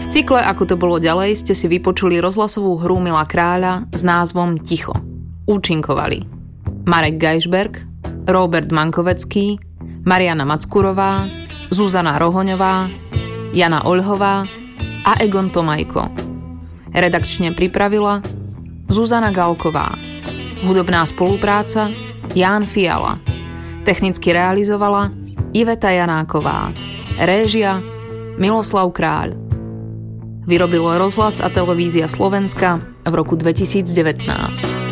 V cykle Ako to bolo ďalej ste si vypočuli rozhlasovú hru Mila Kráľa s názvom Ticho. Účinkovali Marek Gajšberg, Róbert Mankovecký, Mariana Mackurová, Zuzana Rohoňová, Jana Oľhová a Egon Tomajko. Redakčne pripravila Zuzana Galková. Hudobná spolupráca Ján Fiala. Technicky realizovala Iveta Janáková. Réžia Miloslav Kráľ. Vyrobilo Rozhlas a televízia Slovenska v roku 2019.